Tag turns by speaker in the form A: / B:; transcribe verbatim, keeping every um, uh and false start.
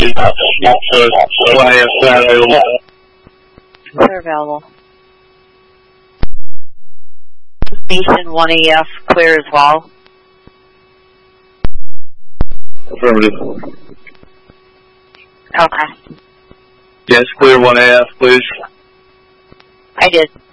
A: one A F not available.
B: They're available. Mason one A F clear as well.
A: Affirmative.
B: Okay.
A: Yes, clear one A F, please.
B: I did.